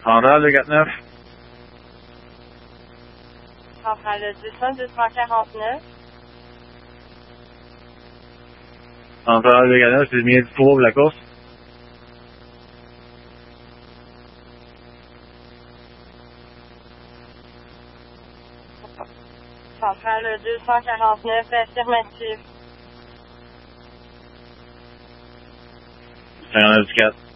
Centrale 249. Centrale 249. Centrale 249, c'est bien du 3 pour la course. Centrale 249, affirmative. 59 4.